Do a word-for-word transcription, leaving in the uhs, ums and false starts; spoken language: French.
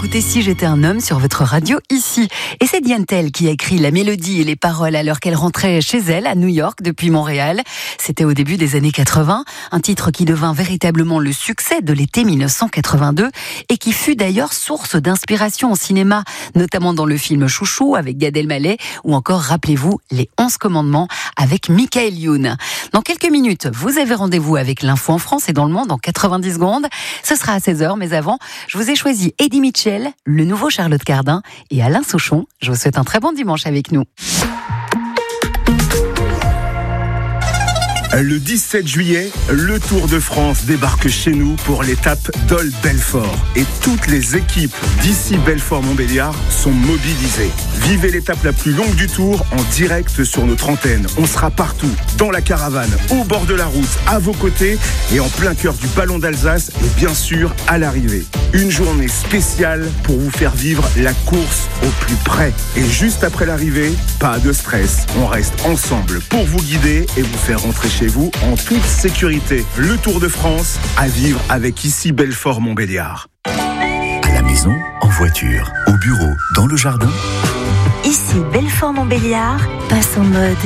écoutez Si j'étais un homme sur votre radio ici. Et c'est Diane Tell qui a écrit la mélodie et les paroles alors qu'elle rentrait chez elle à New York depuis Montréal. C'était au début des années quatre-vingts, un titre qui devint véritablement le succès de l'été mille neuf cent quatre-vingt-deux et qui fut d'ailleurs source d'inspiration au cinéma, notamment dans le film Chouchou avec Gad Elmaleh ou encore, rappelez-vous, Les Onze Commandements avec Michael Youn. Dans quelques minutes, vous avez rendez-vous avec l'info en France et dans le monde en quatre-vingt-dix secondes. Ce sera à seize heures, mais avant, je vous ai choisi Eddie Mitchell, le nouveau Charlotte Cardin et Alain Souchon. Je vous souhaite un très bon dimanche avec nous. Le dix-sept juillet, le Tour de France débarque chez nous pour l'étape Dole-Belfort. Et toutes les équipes d'ici Belfort-Montbéliard sont mobilisées. Vivez l'étape la plus longue du Tour en direct sur notre antenne. On sera partout, dans la caravane, au bord de la route, à vos côtés et en plein cœur du Ballon d'Alsace et bien sûr à l'arrivée. Une journée spéciale pour vous faire vivre la course au plus près. Et juste après l'arrivée, pas de stress. On reste ensemble pour vous guider et vous faire rentrer chez vous en toute sécurité. Le Tour de France à vivre avec ici Belfort-Montbéliard. À la maison, en voiture, au bureau, dans le jardin. Ici Belfort-Montbéliard passe en mode